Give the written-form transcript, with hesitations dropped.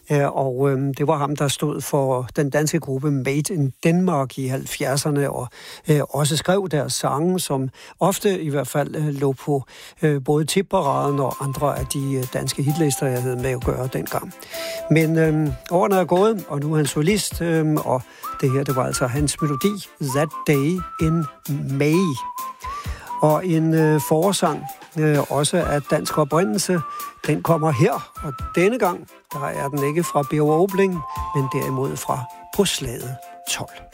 Og det var ham, der stod for den danske gruppe Made in Denmark i 70'erne, og også skrev deres sange, som ofte i hvert fald lå på både tipparaden og andre af de danske hitlister, jeg havde med at gøre dengang. Men årene er gået, og nu er han solist, og det her, det var altså hans melodi, That Day in May. Og en forsang, også af dansk oprindelse, den kommer her, og denne gang, der er den ikke fra Birger Obling, men derimod fra På slaget 12.